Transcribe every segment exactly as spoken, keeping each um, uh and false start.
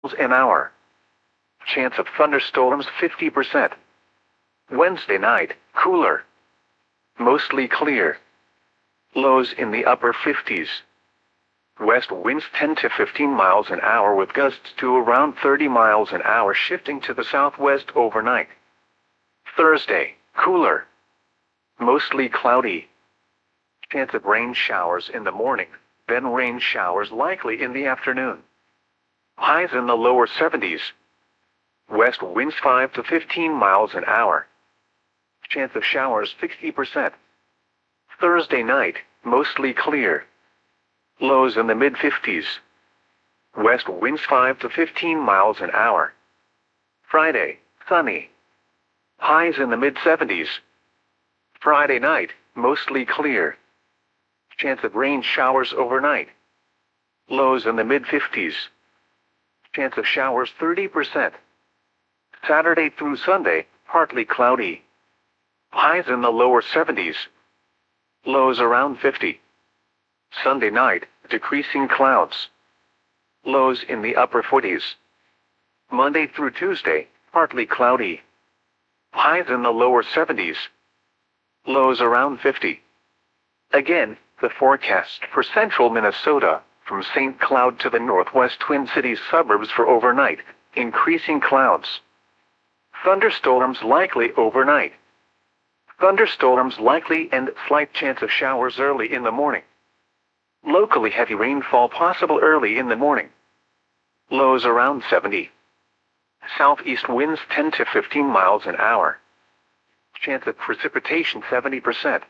an hour. Chance of thunderstorms fifty percent. Wednesday night, cooler. Mostly clear. Lows in the upper fifties. West winds ten to fifteen miles an hour with gusts to around thirty miles an hour, shifting to the southwest overnight. Thursday, cooler. Mostly cloudy. Chance of rain showers in the morning, then rain showers likely in the afternoon. Highs in the lower seventies. West winds five to fifteen miles an hour. Chance of showers sixty percent. Thursday night, mostly clear. Lows in the mid fifties. West winds five to fifteen miles an hour. Friday, sunny. Highs in the mid seventies. Friday night, mostly clear. Chance of rain showers overnight. Lows in the mid fifties. Chance of showers thirty percent. Saturday through Sunday, partly cloudy. Highs in the lower seventies. Lows around fifty. Sunday night, decreasing clouds. Lows in the upper forties. Monday through Tuesday, partly cloudy. Highs in the lower seventies. Lows around fifty. Again, the forecast for central Minnesota, from Saint Cloud to the northwest Twin Cities suburbs for overnight, increasing clouds. Thunderstorms likely overnight. Thunderstorms likely and slight chance of showers early in the morning. Locally heavy rainfall possible early in the morning. Lows around seventy. Southeast winds ten to fifteen miles an hour. Chance of precipitation seventy percent.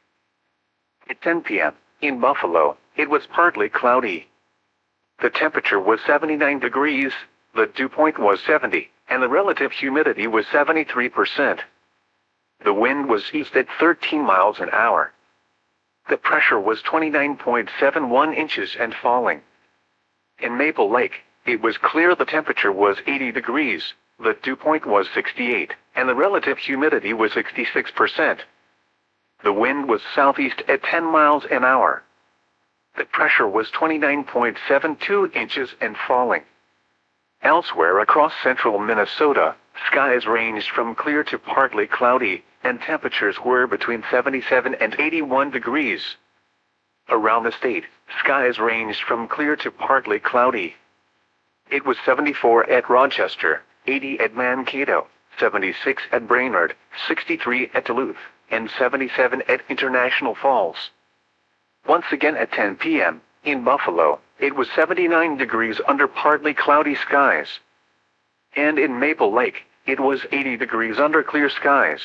At ten p m, in Buffalo, it was partly cloudy. The temperature was seventy-nine degrees, the dew point was seventy, and the relative humidity was seventy-three percent. The wind was east at thirteen miles an hour. The pressure was twenty-nine point seven one inches and falling. In Maple Lake, it was clear. The temperature was eighty degrees, the dew point was sixty-eight, and the relative humidity was sixty-six percent. The wind was southeast at ten miles an hour. The pressure was twenty-nine point seven two inches and falling. Elsewhere across central Minnesota, skies ranged from clear to partly cloudy, and temperatures were between seventy-seven and eighty-one degrees. Around the state, skies ranged from clear to partly cloudy. It was seventy-four at Rochester, eighty at Mankato, seventy-six at Brainerd, sixty-three at Duluth, and seventy-seven at International Falls. Once again at ten p m, in Buffalo, it was seventy-nine degrees under partly cloudy skies. And in Maple Lake, it was eighty degrees under clear skies.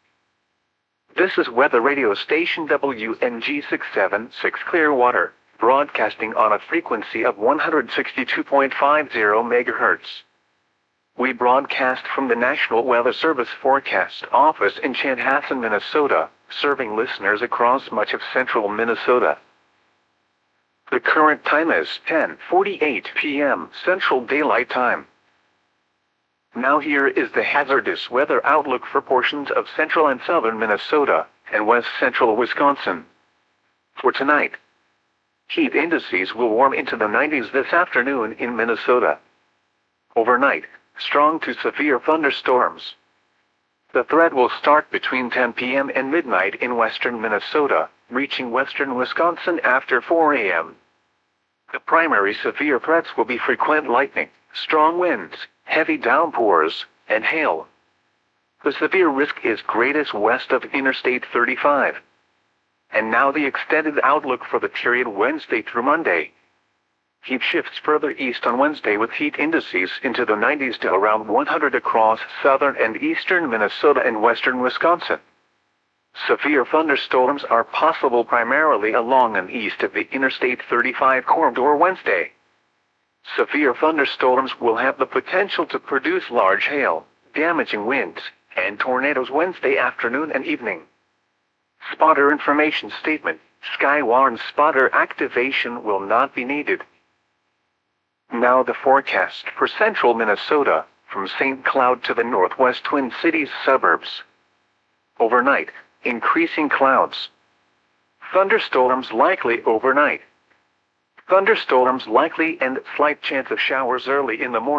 This is weather radio station W N G six seven six Clearwater, broadcasting on a frequency of one hundred sixty-two point five zero megahertz. We broadcast from the National Weather Service Forecast Office in Chanhassen, Minnesota, serving listeners across much of central Minnesota. The current time is ten forty-eight p m Central Daylight Time. Now here is the hazardous weather outlook for portions of central and southern Minnesota, and west central Wisconsin. For tonight, heat indices will warm into the nineties this afternoon in Minnesota. Overnight, strong to severe thunderstorms. The threat will start between ten p m and midnight in western Minnesota, reaching western Wisconsin after four a m The primary severe threats will be frequent lightning, strong winds, heavy downpours, and hail. The severe risk is greatest west of Interstate thirty-five. And now the extended outlook for the period Wednesday through Monday. Heat shifts further east on Wednesday with heat indices into the nineties to around one hundred across southern and eastern Minnesota and western Wisconsin. Severe thunderstorms are possible primarily along and east of the Interstate thirty-five corridor Wednesday. Severe thunderstorms will have the potential to produce large hail, damaging winds, and tornadoes Wednesday afternoon and evening. Spotter information statement: Skywarn spotter activation will not be needed. Now the forecast for central Minnesota, from Saint Cloud to the northwest Twin Cities suburbs. Overnight, increasing clouds. Thunderstorms likely overnight. Thunderstorms likely and slight chance of showers early in the morning.